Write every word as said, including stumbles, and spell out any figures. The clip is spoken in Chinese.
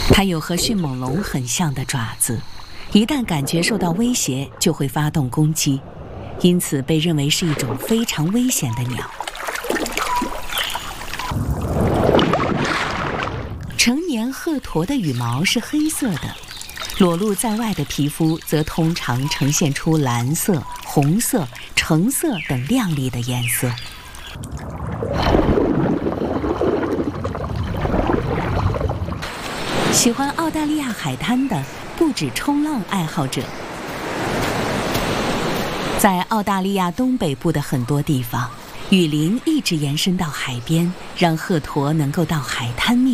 它有和迅猛龙很像的爪子，一旦感觉受到威胁，就会发动攻击，因此被认为是一种非常危险的鸟。成年鹤鸵的羽毛是黑色的，裸露在外的皮肤则通常呈现出蓝色、红色、橙色等亮丽的颜色。喜欢澳大利亚海滩的不止冲浪爱好者，在澳大利亚东北部的很多地方，雨林一直延伸到海边，让鹤鸵能够到海滩觅